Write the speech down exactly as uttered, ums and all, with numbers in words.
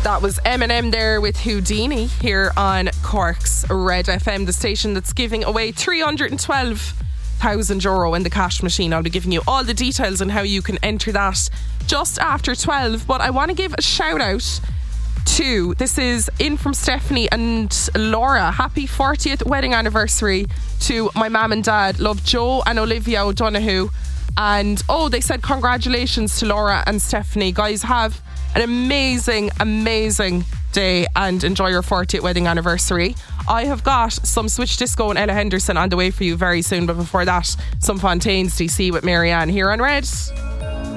That was Eminem there with Houdini here on Cork's Red F M, the station that's giving away three hundred twelve thousand euro in the cash machine. I'll be giving you all the details on how you can enter that just after twelve. But I want to give a shout out to, this is in from Stephanie and Laura. Happy fortieth wedding anniversary to my mum and dad. Love, Joe and Olivia O'Donoghue. And oh, they said congratulations to Laura and Stephanie. Guys, have an amazing, amazing day and enjoy your fortieth wedding anniversary. I have got some Switch Disco and Ella Henderson on the way for you very soon, but before that, some Fontaines D C with Marianne here on Red.